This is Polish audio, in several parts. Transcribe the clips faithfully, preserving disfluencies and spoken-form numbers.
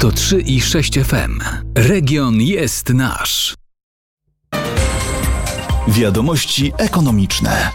sto trzy i sześć F M. Region jest nasz. Wiadomości ekonomiczne.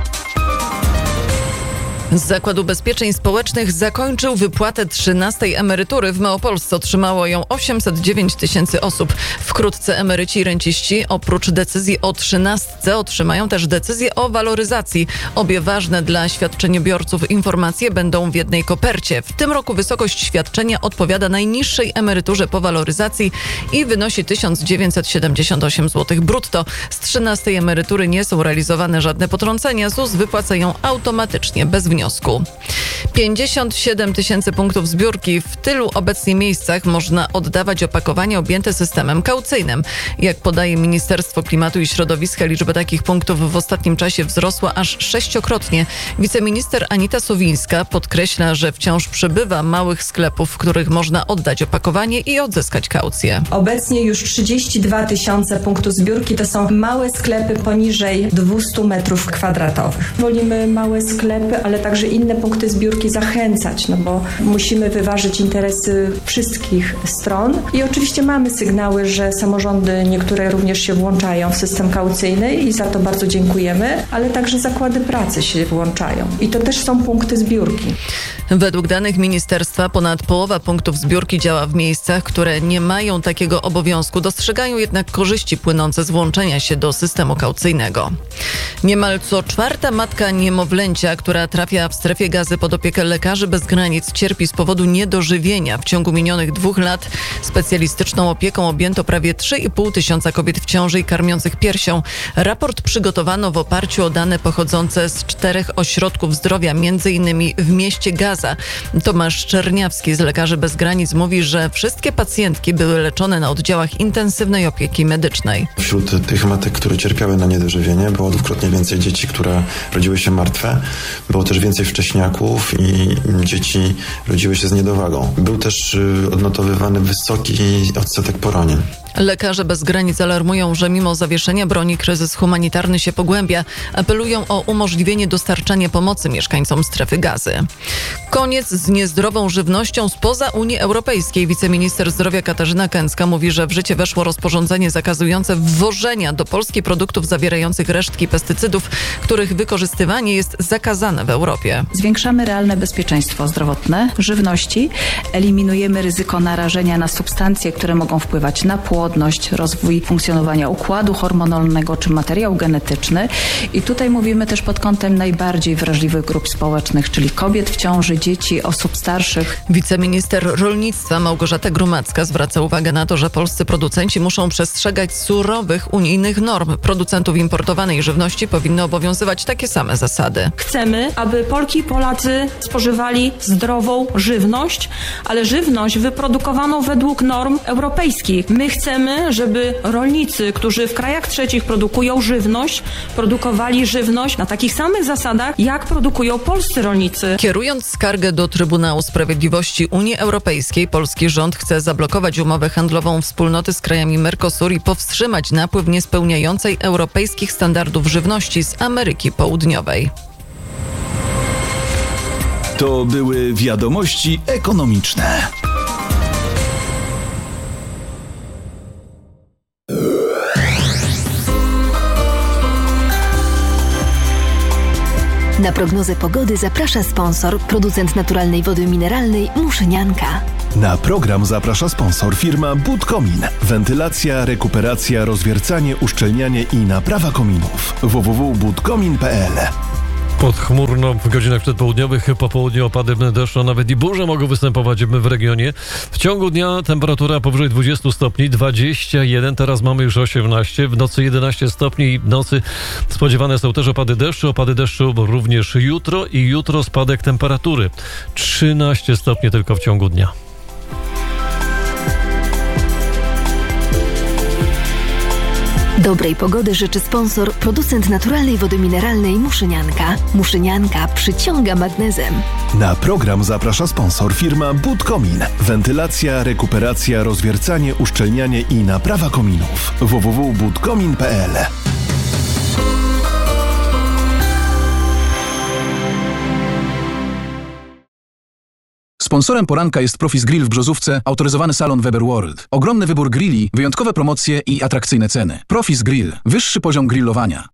Z Zakładu Ubezpieczeń Społecznych zakończył wypłatę trzynastej emerytury. W Małopolsce otrzymało ją osiemset dziewięć tysięcy osób. Wkrótce emeryci i renciści oprócz decyzji o trzynastce otrzymają też decyzję o waloryzacji. Obie ważne dla świadczeniobiorców informacje będą w jednej kopercie. W tym roku wysokość świadczenia odpowiada najniższej emeryturze po waloryzacji i wynosi tysiąc dziewięćset siedemdziesiąt osiem złotych brutto. Z trzynastej emerytury nie są realizowane żadne potrącenia. Z U S wypłaca ją automatycznie, bez wniosku. pięćdziesiąt siedem tysięcy punktów zbiórki. W tylu obecnie miejscach można oddawać opakowania objęte systemem kaucyjnym. Jak podaje Ministerstwo Klimatu i Środowiska, liczba takich punktów w ostatnim czasie wzrosła aż sześciokrotnie. Wiceminister Anita Sowińska podkreśla, że wciąż przybywa małych sklepów, w których można oddać opakowanie i odzyskać kaucję. Obecnie już trzydzieści dwa tysiące punktów zbiórki to są małe sklepy poniżej dwieście metrów kwadratowych. Wolimy małe sklepy, ale także inne punkty zbiórki zachęcać, no bo musimy wyważyć interesy wszystkich stron i oczywiście mamy sygnały, że samorządy niektóre również się włączają w system kaucyjny i za to bardzo dziękujemy, ale także zakłady pracy się włączają i to też są punkty zbiórki. Według danych ministerstwa ponad połowa punktów zbiórki działa w miejscach, które nie mają takiego obowiązku. Dostrzegają jednak korzyści płynące z włączenia się do systemu kaucyjnego. Niemal co czwarta matka niemowlęcia, która trafia w strefie gazy pod opiekę Lekarzy Bez Granic, cierpi z powodu niedożywienia. W ciągu minionych dwóch lat specjalistyczną opieką objęto prawie trzy i pół tysiąca kobiet w ciąży i karmiących piersią. Raport przygotowano w oparciu o dane pochodzące z czterech ośrodków zdrowia, między innymi w mieście Gaza. Tomasz Czerniawski z Lekarzy Bez Granic mówi, że wszystkie pacjentki były leczone na oddziałach intensywnej opieki medycznej. Wśród tych matek, które cierpiały na niedożywienie, było dwukrotnie więcej dzieci, które rodziły się martwe. Było też więcej wcześniaków i dzieci rodziły się z niedowagą. Był też odnotowywany wysoki odsetek poronień. Lekarze Bez Granic alarmują, że mimo zawieszenia broni kryzys humanitarny się pogłębia. Apelują o umożliwienie dostarczania pomocy mieszkańcom strefy gazy. Koniec z niezdrową żywnością spoza Unii Europejskiej. Wiceminister zdrowia Katarzyna Kęcka mówi, że w życie weszło rozporządzenie zakazujące wwożenia do Polski produktów zawierających resztki pestycydów, których wykorzystywanie jest zakazane w Europie. Zwiększamy realne bezpieczeństwo zdrowotne żywności, eliminujemy ryzyko narażenia na substancje, które mogą wpływać na płodność, rozwój funkcjonowania układu hormonalnego czy materiał genetyczny. I tutaj mówimy też pod kątem najbardziej wrażliwych grup społecznych, czyli kobiet w ciąży, dzieci, osób starszych. Wiceminister rolnictwa Małgorzata Grumacka zwraca uwagę na to, że polscy producenci muszą przestrzegać surowych unijnych norm. Producentów importowanej żywności powinny obowiązywać takie same zasady. Chcemy, aby Polki i Polacy spożywali zdrową żywność, ale żywność wyprodukowaną według norm europejskich. My chcemy Chcemy, żeby rolnicy, którzy w krajach trzecich produkują żywność, produkowali żywność na takich samych zasadach, jak produkują polscy rolnicy. Kierując skargę do Trybunału Sprawiedliwości Unii Europejskiej, polski rząd chce zablokować umowę handlową wspólnoty z krajami Mercosur i powstrzymać napływ niespełniającej europejskich standardów żywności z Ameryki Południowej. To były wiadomości ekonomiczne. Na prognozę pogody zaprasza sponsor, producent naturalnej wody mineralnej Muszynianka. Na program zaprasza sponsor firma Budkomin. Wentylacja, rekuperacja, rozwiercanie, uszczelnianie i naprawa kominów. w w w kropka budkomin kropka p l. Podchmurno w godzinach przedpołudniowych, po południu opady deszczu, a nawet i burze mogą występować w regionie. W ciągu dnia temperatura powyżej dwudziestu stopni, dwadzieścia jeden, teraz mamy już osiemnaście, w nocy jedenaście stopni i w nocy spodziewane są też opady deszczu. Opady deszczu również jutro i jutro spadek temperatury. trzynaście stopni tylko w ciągu dnia. Dobrej pogody życzy sponsor, producent naturalnej wody mineralnej Muszynianka. Muszynianka przyciąga magnezem. Na program zaprasza sponsor firma Budkomin. Wentylacja, rekuperacja, rozwiercanie, uszczelnianie i naprawa kominów. w w w kropka budkomin kropka p l. Sponsorem poranka jest Profis Grill w Brzozówce, autoryzowany salon Weber World. Ogromny wybór grilli, wyjątkowe promocje i atrakcyjne ceny. Profis Grill. Wyższy poziom grillowania.